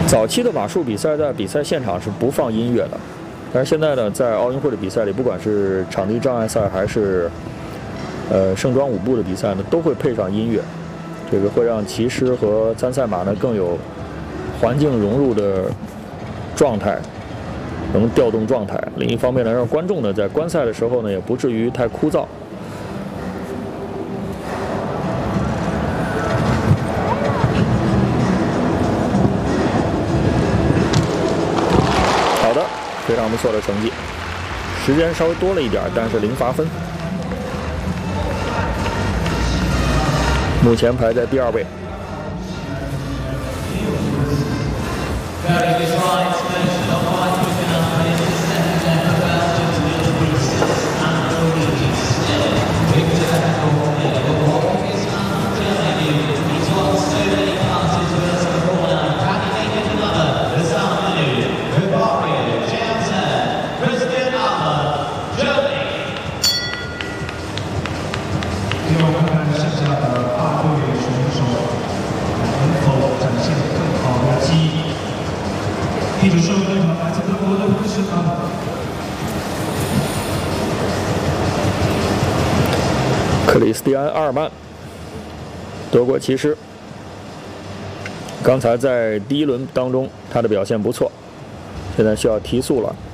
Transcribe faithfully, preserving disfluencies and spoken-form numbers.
早期的马术比赛在比赛现场是不放音乐的，但是现在呢，在奥运会的比赛里，不管是场地障碍赛还是呃盛装舞步的比赛呢，都会配上音乐，这个会让骑师和参赛马呢更有环境融入的状态，能调动状态。另一方面呢，让观众呢在观赛的时候呢也不至于太枯燥。 非常不错的成绩，时间稍微多了一点，但是零罚分。目前排在第二位。克里斯蒂安·阿尔曼，德国骑师。刚才在第一轮当中，他的表现不错，现在需要提速了。